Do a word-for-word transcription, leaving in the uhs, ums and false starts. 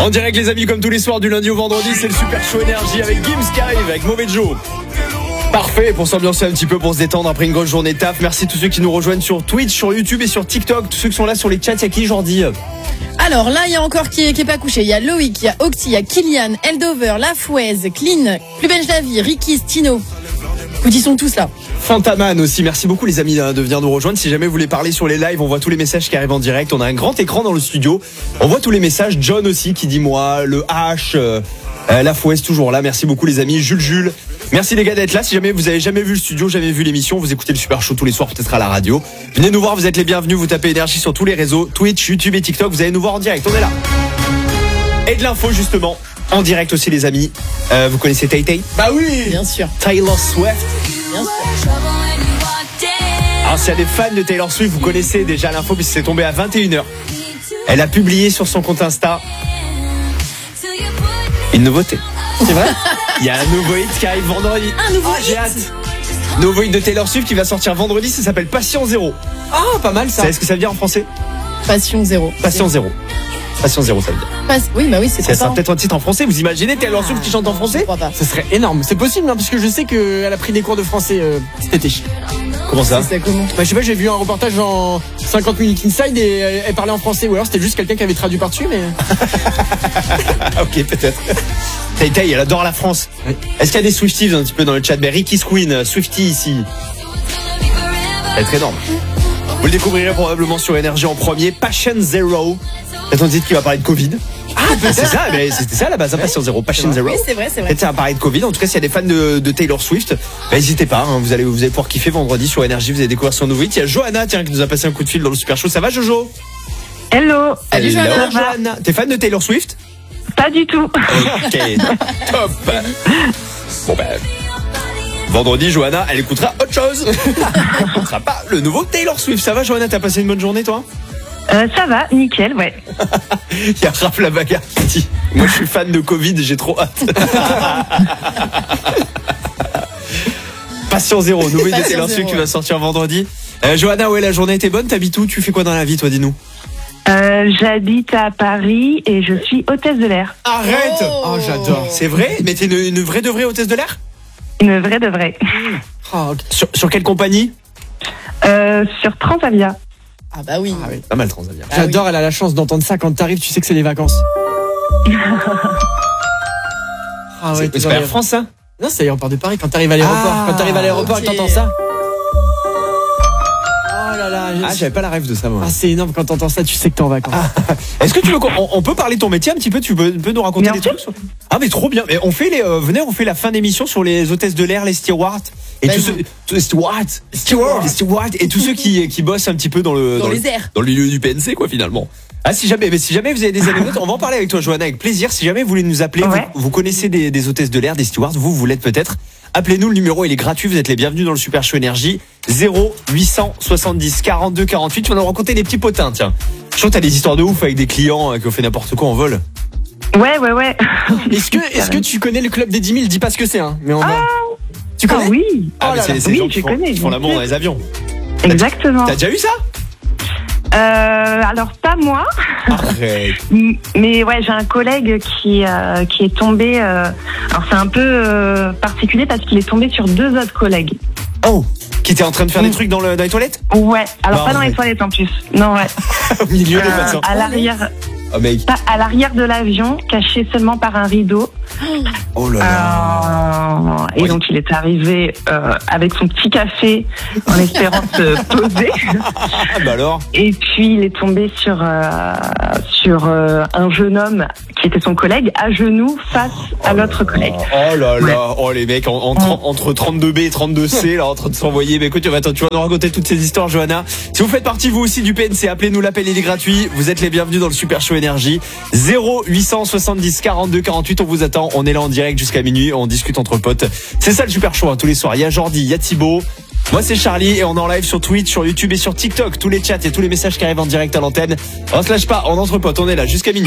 En direct les amis, comme tous les soirs du lundi au vendredi, c'est le Super Show Énergie avec Gims qui arrive, avec Mauvais Joe. Parfait pour s'ambiancer un petit peu, pour se détendre après une grosse journée de taf. Merci à tous ceux qui nous rejoignent sur Twitch, sur YouTube et sur TikTok. Tous ceux qui sont là sur les chats, il y a qui Jordi? Alors là, il y a encore qui est, qui est pas couché. Il y a Loïc, il y a Octi, il y a Kylian, Eldover, Lafouez, Clean, Plus Belge David, Ricky, Stino. Ils sont tous là. Fantaman aussi, merci beaucoup les amis de venir nous rejoindre. Si jamais vous voulez parler sur les lives, on voit tous les messages qui arrivent en direct. On a un grand écran dans le studio. On voit tous les messages. John aussi qui dit moi, le H, euh, la Fouez toujours là. Merci beaucoup les amis. Jules Jules, merci les gars d'être là. Si jamais vous avez jamais vu le studio, jamais vu l'émission, vous écoutez le Super Show tous les soirs peut-être à la radio. Venez nous voir, vous êtes les bienvenus. Vous tapez Énergie sur tous les réseaux, Twitch, YouTube et TikTok. Vous allez nous voir en direct. On est là. Et de l'info justement. En direct aussi les amis. Euh, vous connaissez Tay Tay? Bah oui, bien sûr. Taylor Swift. Bien sûr. Alors s'il y a des fans de Taylor Swift, vous connaissez déjà l'info puisque c'est tombé à vingt et une heures. Elle a publié sur son compte Insta une nouveauté. C'est vrai? Il y a un nouveau hit qui arrive vendredi. Un nouveau oh, hit. J'ai hâte. Nouveau hit de Taylor Swift qui va sortir vendredi, ça s'appelle Passion Zéro. Ah, pas mal ça. Vous savez ce que ça veut dire en français? Passion Zéro. Passion Zéro. Passion Zéro, ça veut dire. Pas... Oui, bah oui, c'est Ça ça. sera peut-être un titre en français. Vous imaginez Taylor Swift qui chante en français? Ça serait énorme. C'est possible, hein, parce que je sais qu'elle a pris des cours de français euh, cet été. Comment ça? C'est comment? Bah, je sais pas, j'ai vu un reportage en cinquante minutes inside et elle, elle parlait en français. Ou alors c'était juste quelqu'un qui avait traduit par-dessus, mais. Ok, peut-être. Tay Tay, elle adore la France. Oui. Est-ce qu'il y a des Swifties un petit peu dans le chat? Ben, Ricky's Queen, Swiftie ici. Ça va être énorme. Vous le découvrirez probablement sur Énergie en premier. Passion Zero. C'est un titre qui va parler de Covid. Ah, c'est ça, mais c'était ça à la base, hein, Passion Zero, Passion Zero. Oui, c'est vrai, c'est vrai. Peut-être ça va parler de Covid. En tout cas, s'il y a des fans de, de Taylor Swift, bah, n'hésitez pas. Hein, vous allez, vous allez pouvoir kiffer vendredi sur Énergie. Vous allez découvrir son nouveau hit. Il y a Johanna, tiens, qui nous a passé un coup de fil dans le Super Show. Ça va, Jojo? Hello. Salut, Hello, Johanna. Johanna. T'es fan de Taylor Swift? Pas du tout. Ok, top. Bon ben, vendredi, Johanna, elle écoutera autre chose. Elle écoutera pas le nouveau Taylor Swift. Ça va, Johanna? T'as passé une bonne journée, toi? Euh, ça va, nickel, ouais. Il y a Raph la bagarre qui dit moi je suis fan de Covid, j'ai trop hâte. Passion Zéro, nouveau de Taylor Swift qui va sortir vendredi. euh, Johanna, ouais, la journée était bonne, t'habites où? Tu fais quoi dans la vie, toi, dis-nous? Euh, j'habite à Paris et je suis hôtesse de l'air. Arrête. Oh, oh j'adore. C'est vrai? Mais t'es une, une vraie de vraie hôtesse de l'air? Une vraie de vraie. Oh, okay. sur, sur quelle compagnie? Euh, sur Transavia. Ah bah oui. Ah oui. Pas mal, Transavia. Ah J'adore, oui. elle a la chance d'entendre ça quand t'arrives, tu sais que c'est les vacances. Ah C'est t'es c'est dans pas les- Air France, ça? Non, c'est l'aéroport de Paris quand t'arrives à l'aéroport. Ah, quand t'arrives à l'aéroport ok. et que t'entends ça. Oh là là. Ah, j'avais pas la rêve de ça, moi. Ah, c'est énorme quand t'entends ça, tu sais que t'es en vacances. Est-ce que tu veux qu'on on, on peut parler de ton métier un petit peu? Tu peux, peux nous raconter Bien des sûr. trucs sur... Ah mais trop bien. Mais on fait les euh, venez, on fait la fin d'émission sur les hôtesses de l'air, les stewards et Vas-y. tous ceux tous les stewards, stewards, les stewards et tous ceux qui qui bossent un petit peu dans le Dans le, les airs. dans le milieu du P N C quoi finalement. Ah si jamais mais si jamais vous avez des anecdotes, on va en parler avec toi Johanna avec plaisir. Si jamais vous voulez nous appeler, Ouais. vous, vous connaissez des, des hôtesses de l'air, des stewards, vous vous l'êtes peut-être. Appelez-nous, le numéro il est gratuit, vous êtes les bienvenus dans le Super Show Énergie. Zéro huit cent soixante-dix quarante-deux quarante-huit. Tu vas nous raconter des petits potins, tiens. Je trouve que t'as des histoires de ouf avec des clients euh, qui ont fait n'importe quoi en vol. Ouais, ouais, ouais. Est-ce que, est-ce que tu connais le club des dix mille? Dis pas ce que c'est, hein. Mais on a... Tu Ah connais? oui, Ah, Oh mais là c'est là. c'est Oui, les gens qui je font, connais, qui font bien l'amour sûr. dans les avions. exactement. T'as déjà eu ça? Euh, alors pas moi, Arrête. m- mais ouais, j'ai un collègue qui euh, qui est tombé. euh, alors c'est un peu euh, particulier parce qu'il est tombé sur deux autres collègues. Oh, qui était en train de faire des trucs dans, le, dans les toilettes? Ouais, alors Bah, pas dans ouais. les toilettes en plus. Non, ouais. Au milieu de Euh, façon. à l'arrière, Oh mec. pas à l'arrière de l'avion, caché seulement par un rideau. Oh là là. Euh, et Oui. donc il est arrivé euh, avec son petit café en espérant se poser. Ah bah alors. Et puis il est tombé sur euh, sur euh, un jeune homme qui était son collègue à genoux face à l'autre collègue. Oh là Ouais. là. Oh les mecs en, en tren- entre trente-deux B et trente-deux C là en train de s'envoyer. Mais écoute, tu vas, tu vas nous raconter toutes ces histoires, Johanna. Si vous faites partie vous aussi du P N C, appelez-nous, l'appel il est gratuit. Vous êtes les bienvenus dans le Super Show Énergie. Zéro huit cent soixante-dix quarante-deux quarante-huit. On vous attend. On est là en direct jusqu'à minuit. On discute entre potes. C'est ça le Super Show hein, tous les soirs. Il y a Jordi, il y a Thibaut. Moi c'est Charlie et on est en live sur Twitch, sur YouTube et sur TikTok. Tous les chats et tous les messages qui arrivent en direct à l'antenne. On se lâche pas, on entre potes, on est là jusqu'à minuit.